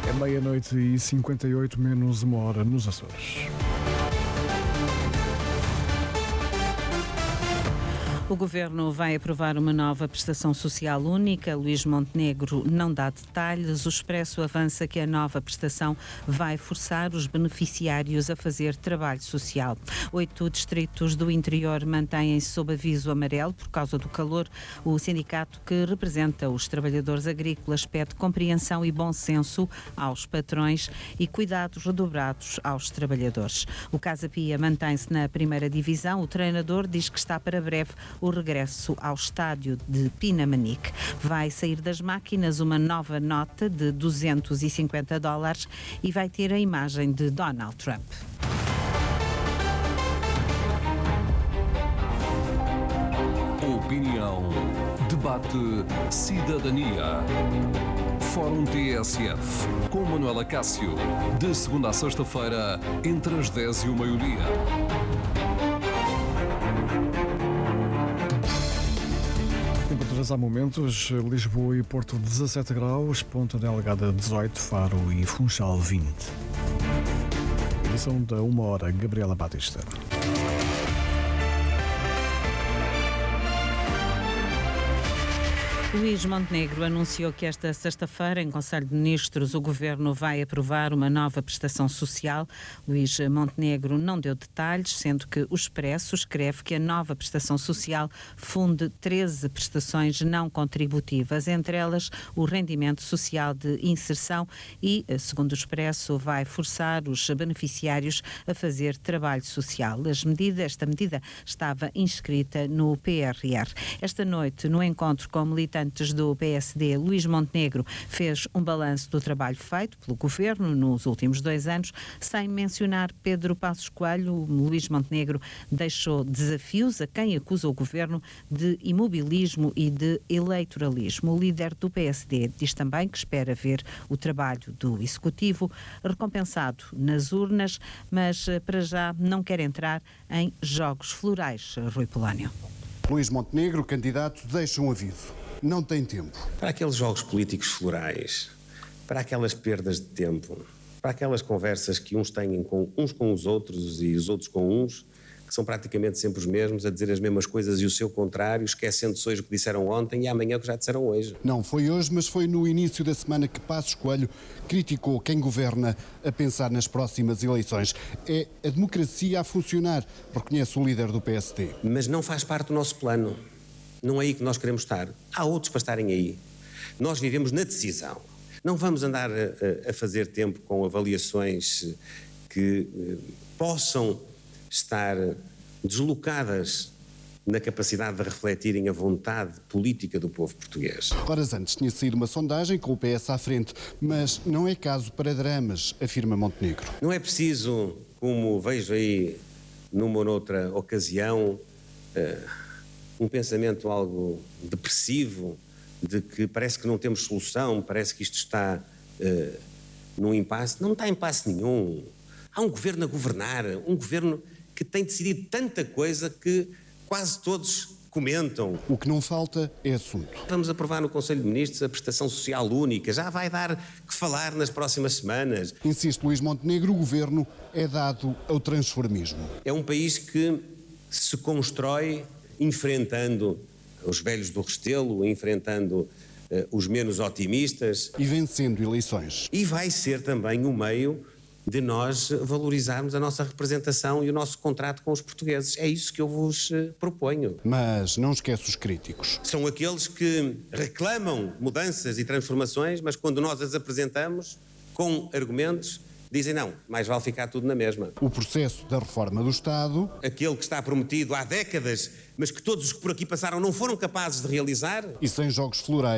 É meia-noite e 58 menos uma hora nos Açores. O Governo vai aprovar uma nova prestação social única. Luís Montenegro não dá detalhes. O Expresso avança que a nova prestação vai forçar os beneficiários a fazer trabalho social. 8 distritos do interior mantêm-se sob aviso amarelo por causa do calor. O sindicato que representa os trabalhadores agrícolas pede compreensão e bom senso aos patrões e cuidados redobrados aos trabalhadores. O Casa Pia mantém-se na primeira divisão. O treinador diz que está para breve o regresso ao estádio de Pinamanique. Vai sair das máquinas uma nova nota de $250 e vai ter a imagem de Donald Trump. Opinião, debate, cidadania. Fórum TSF, com Manuela Cássio, de segunda a sexta-feira, entre as 10 e o meio-dia. Temperaturas há momentos, Lisboa e Porto 17 graus, Ponta Delgada 18, Faro e Funchal 20. Edição da 1h, Gabriela Batista. Luís Montenegro anunciou que esta sexta-feira, em Conselho de Ministros, o Governo vai aprovar uma nova prestação social. Luís Montenegro não deu detalhes, sendo que o Expresso escreve que a nova prestação social funde 13 prestações não contributivas, entre elas o rendimento social de inserção e, segundo o Expresso, vai forçar os beneficiários a fazer trabalho social. Esta medida estava inscrita no PRR. Esta noite, no encontro com militantes do PSD, Luís Montenegro fez um balanço do trabalho feito pelo Governo nos últimos 2 anos, sem mencionar Pedro Passos Coelho. Luís Montenegro deixou desafios a quem acusa o Governo de imobilismo e de eleitoralismo. O líder do PSD diz também que espera ver o trabalho do Executivo recompensado nas urnas, mas para já não quer entrar em jogos florais. Rui Polónio. Luís Montenegro, candidato, deixa um aviso. Não tem tempo. Para aqueles jogos políticos florais, para aquelas perdas de tempo, para aquelas conversas que uns têm uns com os outros e os outros com uns, que são praticamente sempre os mesmos, a dizer as mesmas coisas e o seu contrário, esquecendo-se hoje o que disseram ontem e amanhã o que já disseram hoje. Não foi hoje, mas foi no início da semana que Passos Coelho criticou quem governa a pensar nas próximas eleições. É a democracia a funcionar, reconhece o líder do PSD. Mas não faz parte do nosso plano. Não é aí que nós queremos estar. Há outros para estarem aí. Nós vivemos na decisão. Não vamos andar a fazer tempo com avaliações que possam estar deslocadas na capacidade de refletirem a vontade política do povo português. Horas antes tinha saído uma sondagem com o PS à frente, mas não é caso para dramas, afirma Montenegro. Não é preciso, como vejo aí numa ou noutra ocasião, um pensamento algo depressivo, de que parece que não temos solução, parece que isto está num impasse. Não está em impasse nenhum. Há um governo a governar, um governo que tem decidido tanta coisa que quase todos comentam. O que não falta é assunto. Vamos aprovar no Conselho de Ministros a prestação social única, já vai dar que falar nas próximas semanas. Insiste Luís Montenegro, o governo é dado ao transformismo. É um país que se constrói enfrentando os velhos do Restelo, enfrentando os menos otimistas. E vencendo eleições. E vai ser também um meio de nós valorizarmos a nossa representação e o nosso contrato com os portugueses. É isso que eu vos proponho. Mas não esquece os críticos. São aqueles que reclamam mudanças e transformações, mas quando nós as apresentamos com argumentos, dizem não, mais vale ficar tudo na mesma. O processo da reforma do Estado. Aquele que está prometido há décadas, mas que todos os que por aqui passaram não foram capazes de realizar. E sem jogos florais.